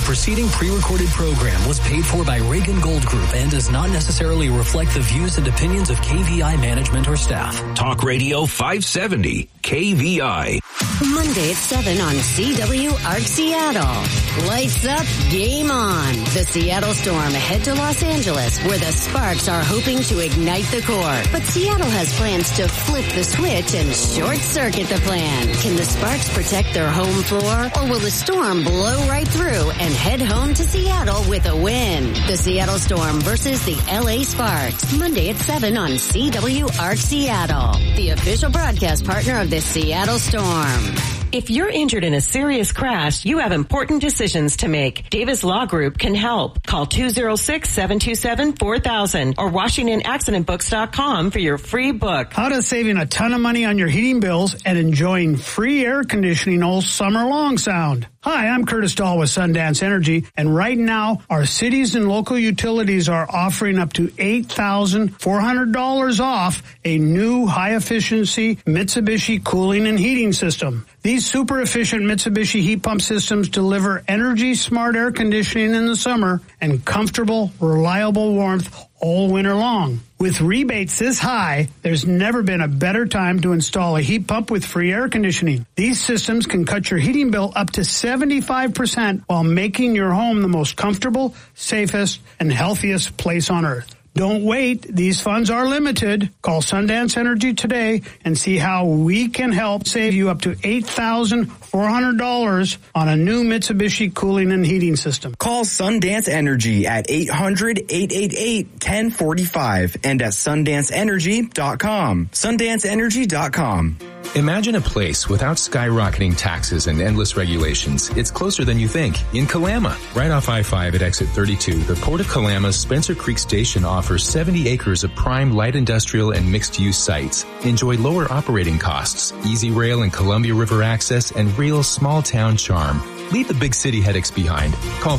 preceding pre-recorded program was paid for by Reagan Gold Group and does not necessarily reflect the views and opinions of KVI management or staff. Talk Radio 570, KVI. Monday at 7 on CW Arc Seattle. Lights up, game on. The Seattle Storm head to Los Angeles, where the Sparks are hoping to ignite the core. But Seattle has plans to flip the switch and short-circuit the plan. Can the Sparks protect their home floor, or will the Storm blow right through and head home to Seattle with a win? The Seattle Storm versus the LA Sparks. Monday at 7 on CW Arc Seattle, the official broadcast partner of the Seattle Storm. If you're injured in a serious crash, you have important decisions to make. Davis Law Group can help. Call 206-727-4000 or WashingtonAccidentBooks.com for your free book. How to saving a ton of money on your heating bills and enjoying free air conditioning all summer long sound. Hi, I'm Curtis Dahl with Sundance Energy, and right now, our cities and local utilities are offering up to $8,400 off a new high-efficiency Mitsubishi cooling and heating system. These super-efficient Mitsubishi heat pump systems deliver energy-smart air conditioning in the summer and comfortable, reliable warmth all winter long. With rebates this high, there's never been a better time to install a heat pump with free air conditioning. These systems can cut your heating bill up to 75% while making your home the most comfortable, safest, and healthiest place on earth. Don't wait. These funds are limited. Call Sundance Energy today and see how we can help save you up to $8,400 on a new Mitsubishi cooling and heating system. Call Sundance Energy at 800-888-1045 and at SundanceEnergy.com. SundanceEnergy.com. Imagine a place without skyrocketing taxes and endless regulations. It's closer than you think. In Kalama, right off I-5 at exit 32, the Port of Kalama's Spencer Creek Station offers 70 acres of prime light industrial and mixed-use sites. Enjoy lower operating costs, easy rail and Columbia River access, and real small-town charm. Leave the big city headaches behind. Call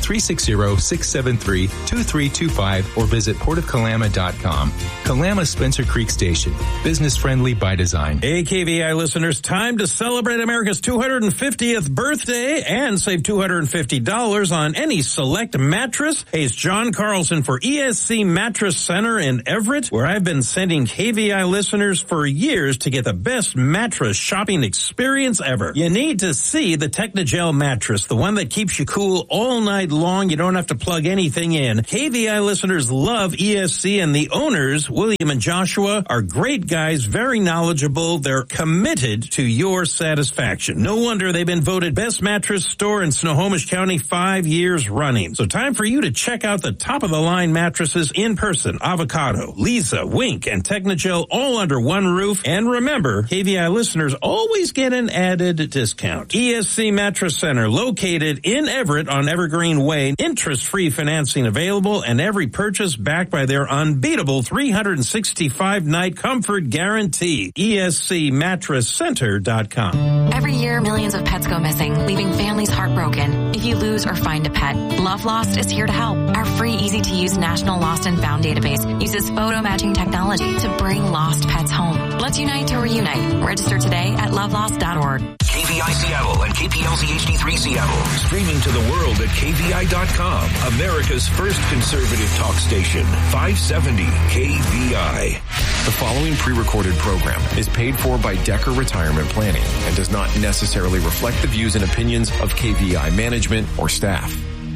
360-673-2325 or visit portofkalama.com. Kalama Spencer Creek Station. Business friendly by design. Hey, KVI listeners, time to celebrate America's 250th birthday and save $250 on any select mattress. Hey, it's John Carlson for ESC Mattress Center in Everett, where I've been sending KVI listeners for years to get the best mattress shopping experience ever. You need to see the Technogel mattress, the one that keeps you cool all night long. You don't have to plug anything in. KVI listeners love ESC, and the owners, William and Joshua, are great guys, very knowledgeable. They're committed to your satisfaction. No wonder they've been voted best mattress store in Snohomish County 5 years running. So time for you to check out the top-of-the-line mattresses in person. Avocado, Lisa, Wink, and Technogel all under one roof. And remember, KVI listeners always get an added discount. ESC Mattress Center, located in Everett on Evergreen Way. Interest-free financing available, and every purchase backed by their unbeatable 365-night comfort guarantee. ESCMattressCenter.com. Every year, millions of pets go missing, leaving families heartbroken. If you lose or find a pet, Love Lost is here to help. Our free, easy-to-use National Lost and Found database uses photo matching technology to bring lost pets home. Let's unite to reunite. Register today at lovelost.org. KVI Seattle and KPLZ HD3 Seattle. Streaming to the world at KVI.com. America's first conservative talk station. 570 KVI. The following pre-recorded program is paid for by Decker Retirement Planning and does not necessarily reflect the views and opinions of KVI management or staff.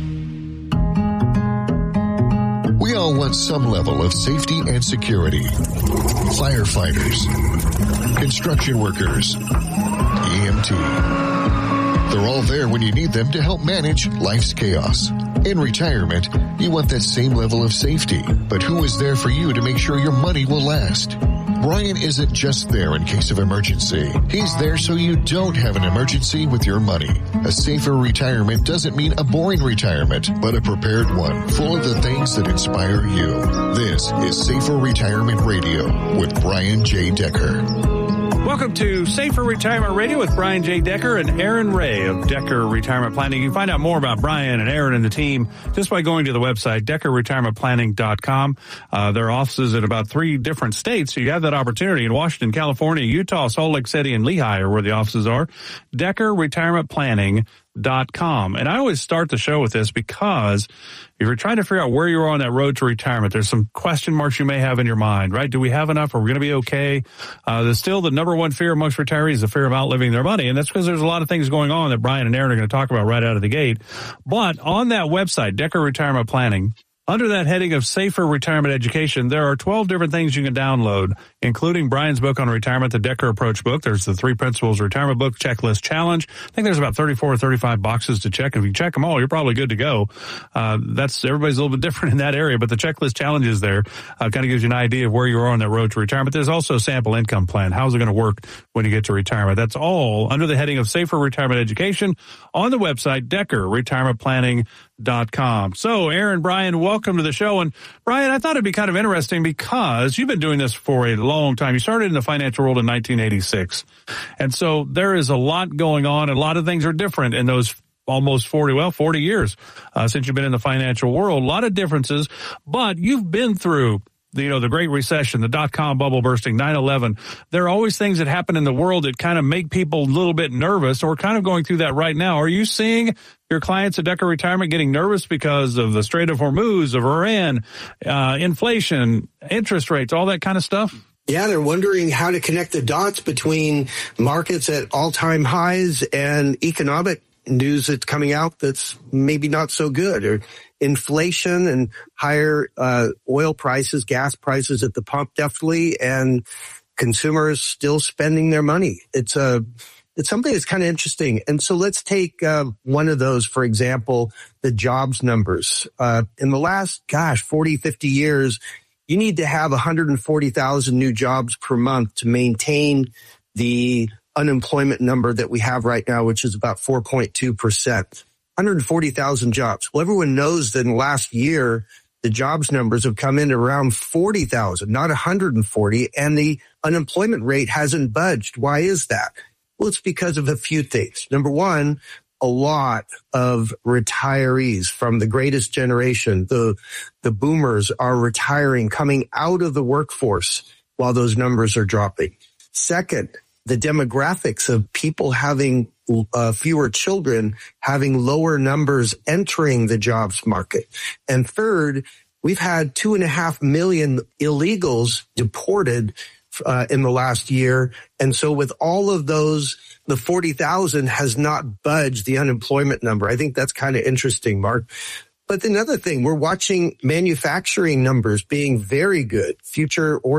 We all want some level of safety and security. Firefighters, construction workers, EMT. They're all there when you need them to help manage life's chaos. In retirement, you want that same level of safety, but who is there for you to make sure your money will last? Brian isn't just there in case of emergency. He's there so you don't have an emergency with your money. A safer retirement doesn't mean a boring retirement, but a prepared one, full of the things that inspire you. This is Safer Retirement Radio with Brian J. Decker. Welcome to Safer Retirement Radio with Brian J. Decker and Aaron Ray of Decker Retirement Planning. You can find out more about Brian and Aaron and the team just by going to the website, DeckerRetirementPlanning.com. There are offices in about 3 different states, so you have that opportunity in Washington, California, Utah, Salt Lake City, and Lehigh are where the offices are. DeckerRetirementPlanning.com. retirement.com. And I always start the show with this because if you're trying to figure out where you are on that road to retirement, there's some question marks you may have in your mind, right? Do we have enough? Are we going to be okay? There's still the number one fear amongst retirees, the fear of outliving their money. And that's because there's a lot of things going on that Brian and Aaron are going to talk about right out of the gate. But on that website, Decker Retirement Planning, under that heading of Safer Retirement Education, there are 12 different things you can download, including Brian's book on retirement, the Decker Approach book. There's the 3 Principles Retirement Book Checklist Challenge. I think there's about 34 or 35 boxes to check. If you check them all, you're probably good to go. Everybody's a little bit different in that area, but the checklist challenge is there. Kind of gives you an idea of where you are on that road to retirement. There's also a sample income plan. How's it going to work when you get to retirement? That's all under the heading of Safer Retirement Education on the website, DeckerRetirementPlanning.com. So, Aaron, Brian, welcome to the show. And Brian, I thought it'd be kind of interesting because you've been doing this for a long time. You started in the financial world in 1986. And so there is a lot going on. A lot of things are different in those almost 40 years since you've been in the financial world. A lot of differences, but you've been through the Great Recession, the dot-com bubble bursting, 9/11. There are always things that happen in the world that kind of make people a little bit nervous, or we're kind of going through that right now. Are you seeing your clients at Decker Retirement getting nervous because of the Strait of Hormuz, of Iran, inflation, interest rates, all that kind of stuff? Yeah, they're wondering how to connect the dots between markets at all-time highs and economic news that's coming out that's maybe not so good, or inflation and higher oil prices, gas prices at the pump, definitely, and consumers still spending their money. It's something that's kind of interesting. And so let's take one of those, for example, the jobs numbers. In the last, 40, 50 years, you need to have 140,000 new jobs per month to maintain the unemployment number that we have right now, which is about 4.2%. 140,000 jobs. Well, everyone knows that in the last year, the jobs numbers have come in around 40,000, not 140, and the unemployment rate hasn't budged. Why is that? Well, it's because of a few things. Number one, a lot of retirees from the greatest generation, the boomers, are retiring, coming out of the workforce while those numbers are dropping. Second, the demographics of people having fewer children, having lower numbers entering the jobs market. And third, we've had 2.5 million illegals deported in the last year. And so with all of those, the 40,000 has not budged the unemployment number. I think that's kind of interesting, Mark. But another thing, we're watching manufacturing numbers being very good. Future orders